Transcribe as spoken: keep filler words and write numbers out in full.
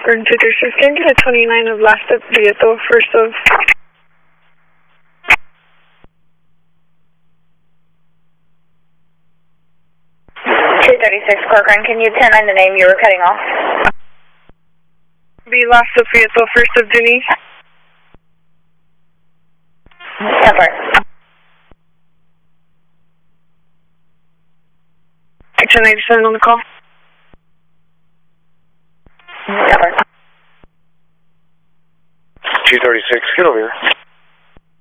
Corcoran two three six, can you get a twenty-nine of last up Prieto, first of... two thirty-six Corcoran, can you ten nine the name you were cutting off? Be last of Prieto, first of Denise. Number. ten eighty-seven on the call. Number. two thirty-six, get over here.